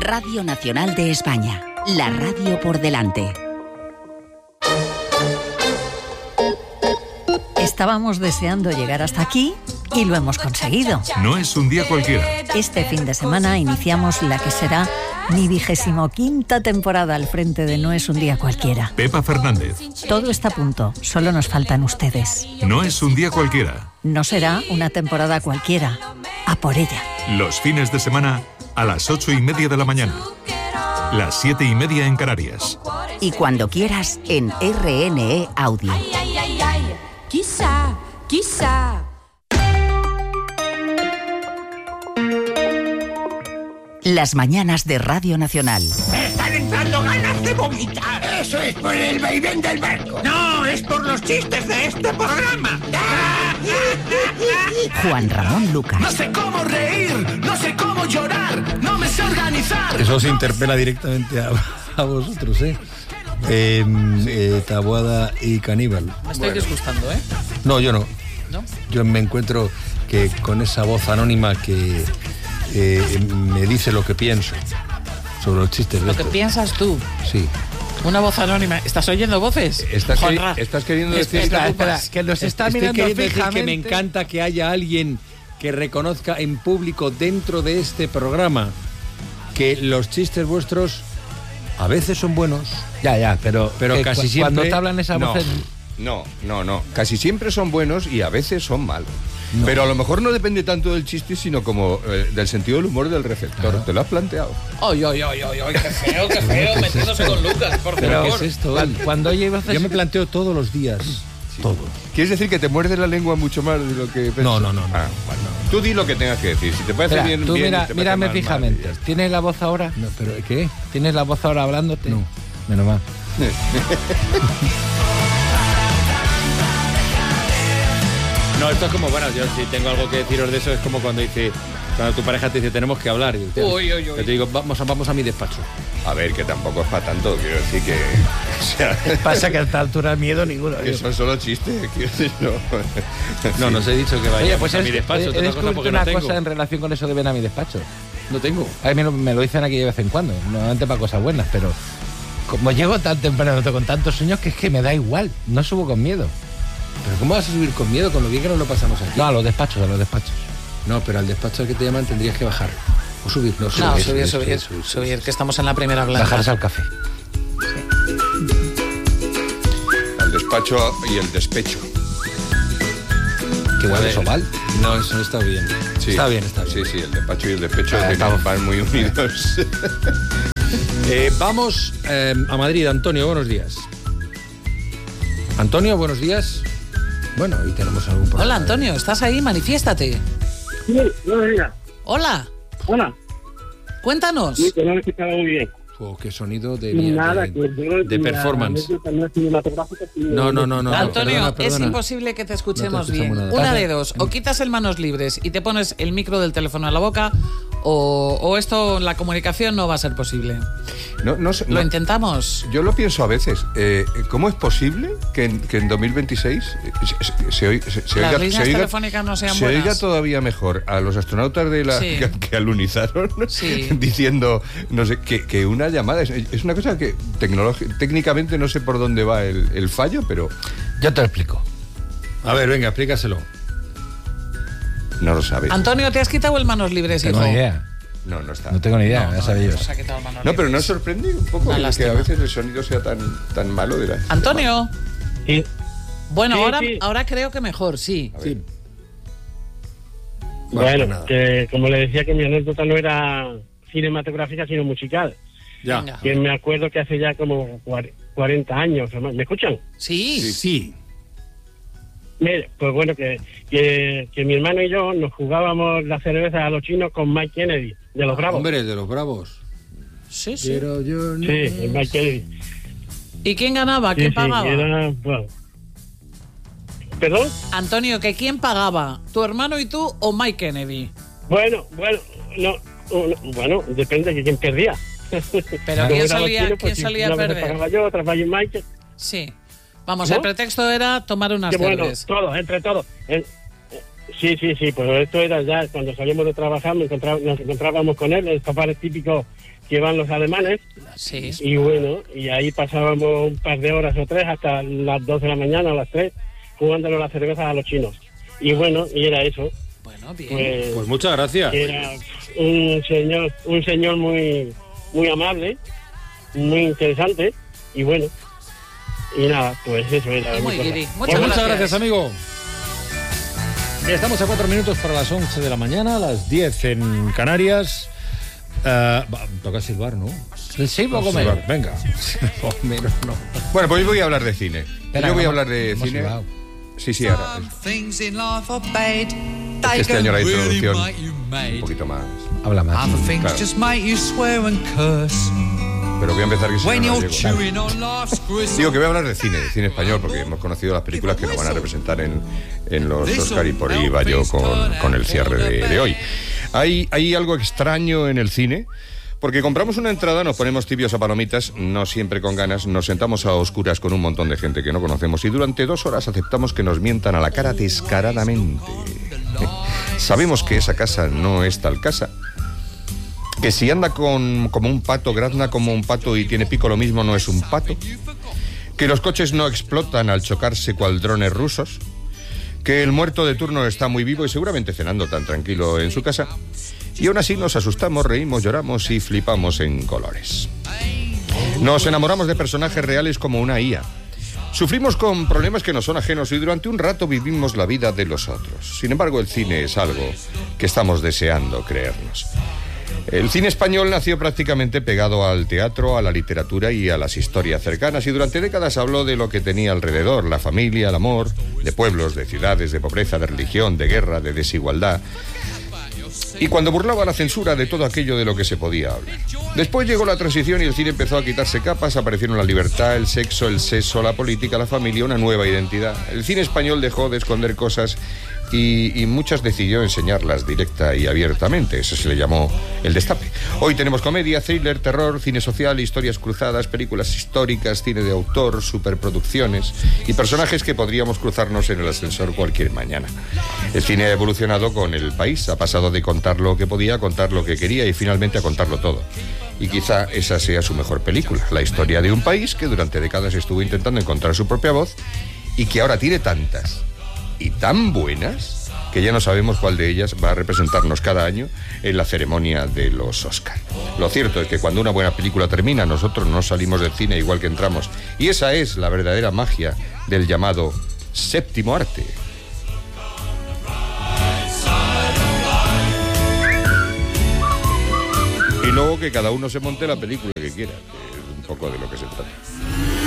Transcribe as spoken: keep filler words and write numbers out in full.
Radio Nacional de España, la radio por delante. Estábamos deseando llegar hasta aquí y lo hemos conseguido. No es un día cualquiera. Este fin de semana iniciamos la que será mi vigésimo quinta temporada al frente de No es un día cualquiera. Pepa Fernández. Todo está a punto, solo nos faltan ustedes. No es un día cualquiera. No será una temporada cualquiera. A por ella. Los fines de semana a las ocho y media de la mañana. Las siete y media en Canarias. Y cuando quieras en R N E Audio. Ay, ay, ay, ay. Quizá, quizá. Las mañanas de Radio Nacional. ¡Me están entrando ganas de vomitar! ¡Eso es por el vaivén del barco! ¡No, es por los chistes de este programa! Juan Ramón Lucas. No sé cómo reír, no sé cómo llorar, no me sé organizar. Eso se interpela directamente a, a vosotros, ¿eh? Eh, eh, Taboada y Caníbal. Me estoy bueno. disgustando, ¿eh? No, yo no. ¿No? Yo me encuentro que con esa voz anónima que eh, me dice lo que pienso sobre los chistes de Lo estos. que piensas tú. Sí. Una voz anónima. ¿Estás oyendo voces? ¿Estás, queri- ¿estás queriendo decir espera, que, espera, que nos está Estoy mirando queriendo decir fijamente? que me encanta que haya alguien que reconozca en público dentro de este programa que los chistes vuestros a veces son buenos. Ya, ya, pero, pero que casi cu- siempre cuando te hablan esas no, voces... No, no, no. Casi siempre son buenos y a veces son malos. No. Pero a lo mejor no depende tanto del chiste, sino como eh, del sentido del humor del receptor. Claro. ¿Te lo has planteado? Ay, ay, ay, ay, ay, qué feo, qué feo, metiéndose con Lucas, por Pero favor. ¿qué es esto? Cuando, cuando oye voces... Yo me planteo todos los días. Sí. Todo. ¿Quieres decir que te muerdes la lengua mucho más de lo que piensas? No, no, no, no. Ah, bueno. Tú di lo que tengas que decir. Si te parece Espera, bien, tú bien, mira, si te parece mírame mal, mal, fijamente. y ya está. ¿Tienes la voz ahora? No, pero ¿qué? ¿Tienes la voz ahora hablándote? No. Menos mal. No, esto es como, bueno, yo si tengo algo que deciros de eso, es como cuando dice, cuando tu pareja te dice, tenemos que hablar. Y te, Uy, uy, uy. yo te digo, vamos a, vamos a mi despacho. A ver, que tampoco es para tanto. Quiero decir que... O sea, Pasa que a esta altura miedo ninguno. que son solo chistes. Quiero decir, no. No, nos he dicho que vaya Oye, pues a es, mi despacho, he, otra he cosa descubierto porque una no tengo. cosa en relación con eso de ven a mi despacho. No tengo. A mí me lo, me lo dicen aquí de vez en cuando, normalmente para cosas buenas, pero como llego tan temprano con tantos sueños que es que me da igual, no subo con miedo. Pero ¿cómo vas a subir con miedo con lo bien que nos lo pasamos aquí? No, a los despachos, a los despachos. No, pero al despacho al que te llaman tendrías que bajar. O subir, no, subir. No, subir, subir, subir, subir, subir, que estamos en la primera planta. Bajarse al café. Al despacho y el despecho. Que igual Vale. eso mal. No, eso no está bien. Sí. Está bien, está bien. Sí, sí, el despacho y el despecho Ah, de- estamos- van muy unidos. Eh, vamos eh, a Madrid. Antonio, buenos días. Antonio, buenos días. Bueno, hoy tenemos algún problema. Hola, Antonio, ¿estás ahí? Manifiéstate. Sí, buenos días. Hola, Hola. cuéntanos. Sí, que no me escuchaba muy bien. Oh, qué sonido de, Y nada, de, que yo... de la performance. anécdota no es cinematográfica, sino- No, no, no, no. Antonio, perdona, es perdona. imposible que te escuchemos No te escuchamos bien. nada. Una de dos, o quitas el manos libres y te pones el micro del teléfono a la boca, o, o esto, la comunicación no va a ser posible. No, no, sé, Lo no. intentamos. Yo lo pienso a veces. Eh, ¿Cómo es posible que en, que en dos mil veintiséis se, se, se oiga, se, se Las oiga- líneas se oiga- telefónicos no sean se buenas? oiga todavía mejor a los astronautas de la Sí. que, que alunizaron Sí. diciendo no sé que, que una llamada es, es una cosa que tecnológi- técnicamente no sé por dónde va el, el fallo, pero Yo te lo explico. A ver, venga, explícaselo. no lo sabe. Antonio, ¿te has quitado el manos libres, No hijo? tengo ni idea. No, no está. No tengo ni idea, No, ya no, sabía yo. nos ha quitado el manos No, pero libres. nos sorprende un poco Una que lástima. a veces el sonido sea tan, tan malo de la... Antonio, Sí. bueno, Sí, ahora, sí. ahora creo que mejor, sí. A ver. Sí. Bueno, nada. que como le decía que mi anécdota no era cinematográfica, sino musical. Ya. Venga. Que me acuerdo que hace ya como cuar- cuarenta años o más. ¿Me escuchan? Sí. Sí. Mire, pues bueno, que, que, que mi hermano y yo nos jugábamos la cerveza a los chinos con Mike Kennedy, de los Bravos. Hombre, de los bravos. Sí, sí. Pero yo no... Sí, el Mike Kennedy. ¿Y quién ganaba? Sí, ¿Quién sí, pagaba? era, bueno. ¿Perdón? Antonio, ¿que quién pagaba? ¿Tu hermano y tú o Mike Kennedy? Bueno, bueno, no, no, bueno, depende de quién perdía. Pero Como ¿quién eran los solía, chinos, quién pues, solía una vez perder? pagaba yo, otra vez Mike. Sí. Vamos, ¿No? el pretexto era tomar unas Que bueno, cervezas. todos, entre todos. En- Sí, sí, sí, pues esto era ya cuando salíamos de trabajar, me encontraba- nos encontrábamos con él, estos bares típicos que van los alemanes. Sí. Y bueno, y ahí pasábamos un par de horas o tres hasta las dos de la mañana, a las tres, jugándole las cervezas a los chinos. Y bueno, y era eso. Bueno, bien. Pues, Pues muchas gracias. era un señor, un señor muy, muy amable, muy interesante, y bueno, y nada, pues eso era. Y muy mi cosa. guiri. Pues Muchas muchas gracias. gracias, amigo. Estamos a cuatro minutos para las once de la mañana, las diez en Canarias. Eh, va, toca silbar, ¿no? Sí, poco Vamos a menos. silbar, venga. Poco menos, no. Bueno, pues hoy voy a hablar de cine. Espera, Yo voy a vamos- hablar de hemos cine. silbado. Sí, sí, ahora. Este año la introducción un poquito más. Habla más. Claro. Pero voy a empezar que si no, no llego. Digo que voy a hablar de cine, de cine español, porque hemos conocido las películas que nos van a representar en, en los Oscar y por ahí va yo con, con el cierre de, de hoy. Hay, hay algo extraño en el cine, porque compramos una entrada, nos ponemos tibios a palomitas, no siempre con ganas, nos sentamos a oscuras con un montón de gente que no conocemos y durante dos horas aceptamos que nos mientan a la cara descaradamente. Sabemos que esa casa no es tal casa, que si anda con, como un pato, grazna como un pato y tiene pico lo mismo, no es un pato, que los coches no explotan al chocarse cual drones rusos, que el muerto de turno está muy vivo y seguramente cenando tan tranquilo en su casa, y aún así nos asustamos, reímos, lloramos y flipamos en colores. Nos enamoramos de personajes reales como una I A. Sufrimos con problemas que nos son ajenos y durante un rato vivimos la vida de los otros. Sin embargo, el cine es algo que estamos deseando creernos. El cine español nació prácticamente pegado al teatro, a la literatura y a las historias cercanas y durante décadas habló de lo que tenía alrededor, la familia, el amor, de pueblos, de ciudades, de pobreza, de religión, de guerra, de desigualdad. Y cuando burlaba la censura de todo aquello de lo que se podía hablar. Después llegó la transición y el cine empezó a quitarse capas, aparecieron la libertad, el sexo, el sexo, la política, la familia, una nueva identidad. El cine español dejó de esconder cosas y, y muchas decidió enseñarlas directa y abiertamente. Eso se le llamó el destape. Hoy tenemos comedia, thriller, terror, cine social, historias cruzadas, películas históricas, cine de autor, superproducciones y personajes que podríamos cruzarnos en el ascensor cualquier mañana. El cine ha evolucionado con el país, ha pasado de contar lo que podía a contar lo que quería y finalmente a contarlo todo. Y quizá esa sea su mejor película, la historia de un país que durante décadas estuvo intentando encontrar su propia voz y que ahora tiene tantas y tan buenas que ya no sabemos cuál de ellas va a representarnos cada año en la ceremonia de los Oscar. Lo cierto es que cuando una buena película termina, nosotros no salimos del cine igual que entramos. Y esa es la verdadera magia del llamado séptimo arte. Y luego que cada uno se monte la película que quiera, que es un poco de lo que se trata.